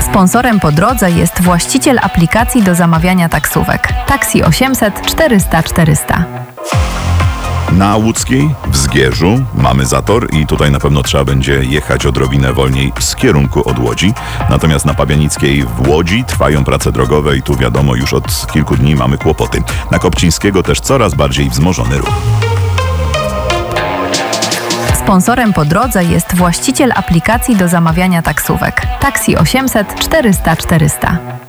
Sponsorem po drodze jest właściciel aplikacji do zamawiania taksówek Taxi 800 400 400. Na Łódzkiej, w Zgierzu, mamy zator i tutaj na pewno trzeba będzie jechać odrobinę wolniej z kierunku od Łodzi. Natomiast na Pabianickiej w Łodzi trwają prace drogowe i tu wiadomo, już od kilku dni mamy kłopoty. Na Kopcińskiego też coraz bardziej wzmożony ruch. Sponsorem po drodze jest właściciel aplikacji do zamawiania taksówek Taxi 800 400 400.